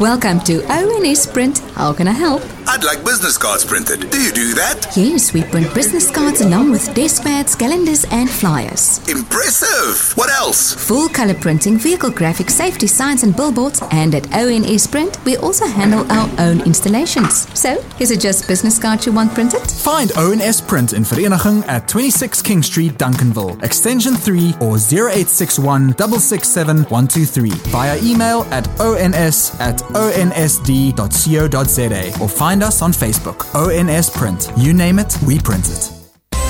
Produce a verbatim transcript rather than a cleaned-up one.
Welcome to O N S Print. How can I help? I'd like business cards printed. Do you do that? Yes, we print business cards along with desk pads, calendars and flyers. Impressive! What else? Full color printing, vehicle graphics, safety signs and billboards. And at O N S Print, we also handle our own installations. So, is it just business cards you want printed? Find O N S Print in Vereniging at twenty-six King Street, Duncanville, extension three or zero eight six one, six six seven, one two three via email at ons at onsd dot co dot za or find us on Facebook. O N S Print. You name it, we print it.